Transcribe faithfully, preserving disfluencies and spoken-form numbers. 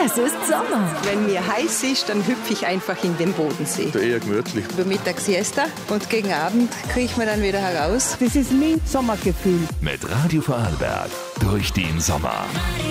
Es ist Sommer. Wenn mir heiß ist, dann hüpfe ich einfach in den Bodensee. Eher gemütlich. Über Mittag Siesta und gegen Abend kriege ich mir dann wieder heraus. Das ist mein Sommergefühl. Mit Radio Vorarlberg durch den Sommer.